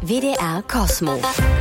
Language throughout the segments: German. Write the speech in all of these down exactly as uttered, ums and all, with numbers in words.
W D R Cosmo.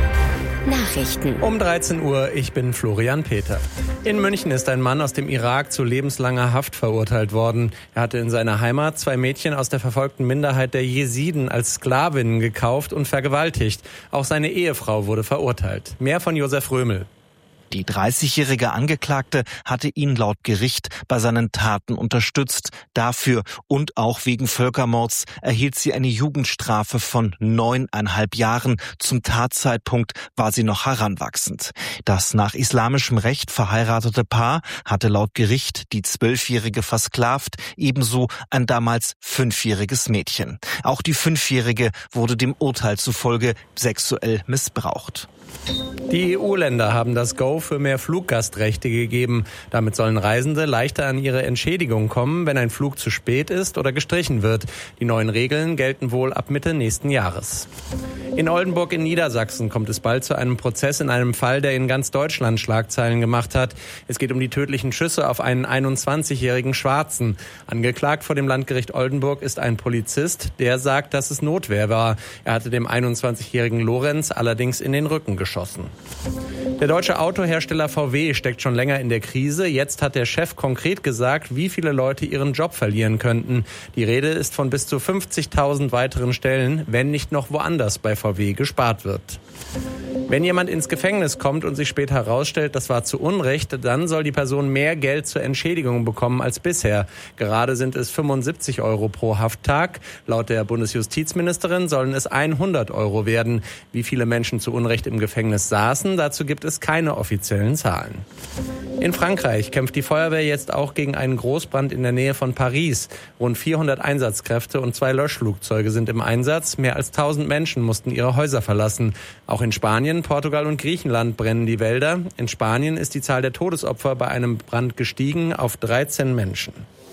Nachrichten. Um dreizehn Uhr, ich bin Florian Peter. In München ist ein Mann aus dem Irak zu lebenslanger Haft verurteilt worden. Er hatte in seiner Heimat zwei Mädchen aus der verfolgten Minderheit der Jesiden als Sklavinnen gekauft und vergewaltigt. Auch seine Ehefrau wurde verurteilt. Mehr von Josef Römel. Die dreißigjährige Angeklagte hatte ihn laut Gericht bei seinen Taten unterstützt. Dafür und auch wegen Völkermords erhielt sie eine Jugendstrafe von neuneinhalb Jahren. Zum Tatzeitpunkt war sie noch heranwachsend. Das nach islamischem Recht verheiratete Paar hatte laut Gericht die Zwölfjährige versklavt, ebenso ein damals fünfjähriges Mädchen. Auch die Fünfjährige wurde dem Urteil zufolge sexuell missbraucht. Die E U-Länder haben das Go für mehr Fluggastrechte gegeben. Damit sollen Reisende leichter an ihre Entschädigung kommen, wenn ein Flug zu spät ist oder gestrichen wird. Die neuen Regeln gelten wohl ab Mitte nächsten Jahres. In Oldenburg in Niedersachsen kommt es bald zu einem Prozess in einem Fall, der in ganz Deutschland Schlagzeilen gemacht hat. Es geht um die tödlichen Schüsse auf einen einundzwanzigjährigen Schwarzen. Angeklagt vor dem Landgericht Oldenburg ist ein Polizist, der sagt, dass es Notwehr war. Er hatte dem einundzwanzigjährigen Lorenz allerdings in den Rücken geschossen. Der deutsche Autohersteller V W steckt schon länger in der Krise. Jetzt hat der Chef konkret gesagt, wie viele Leute ihren Job verlieren könnten. Die Rede ist von bis zu fünfzigtausend weiteren Stellen, wenn nicht noch woanders bei V W gespart wird. Wenn jemand ins Gefängnis kommt und sich später herausstellt, das war zu Unrecht, dann soll die Person mehr Geld zur Entschädigung bekommen als bisher. Gerade sind es fünfundsiebzig Euro pro Hafttag. Laut der Bundesjustizministerin sollen es hundert Euro werden. Wie viele Menschen zu Unrecht im Gefängnis saßen, dazu gibt es keine offiziellen Zahlen. In Frankreich kämpft die Feuerwehr jetzt auch gegen einen Großbrand in der Nähe von Paris. Rund vierhundert Einsatzkräfte und zwei Löschflugzeuge sind im Einsatz. Mehr als tausend Menschen mussten ihre Häuser verlassen. Auch in Spanien, Portugal und Griechenland brennen die Wälder. In Spanien ist die Zahl der Todesopfer bei einem Brand gestiegen auf dreizehn Menschen.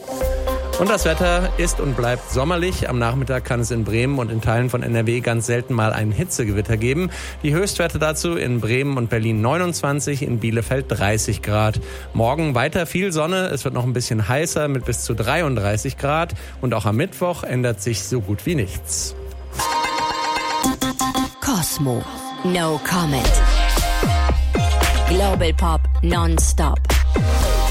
Und das Wetter ist und bleibt sommerlich. Am Nachmittag kann es in Bremen und in Teilen von N R W ganz selten mal ein Hitzegewitter geben. Die Höchstwerte dazu in Bremen und Berlin neunundzwanzig, in Bielefeld dreißig Grad. Morgen weiter viel Sonne, es wird noch ein bisschen heißer mit bis zu dreiunddreißig Grad. Und auch am Mittwoch ändert sich so gut wie nichts. Cosmo. No comment. Global Pop non-stop.